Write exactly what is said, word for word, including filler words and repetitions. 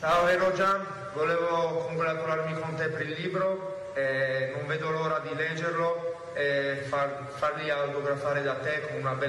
Ciao Erojan, volevo congratularmi con te per il libro, eh, non vedo l'ora di leggerlo e far, farli autografare da te con una bella